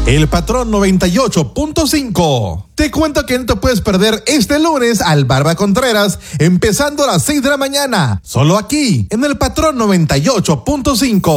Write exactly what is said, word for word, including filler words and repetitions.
El Patrón noventa y ocho punto cinco. Te cuento que no te puedes perder este lunes al Barba Contreras, empezando a las seis de la mañana, solo aquí, en el Patrón noventa y ocho punto cinco.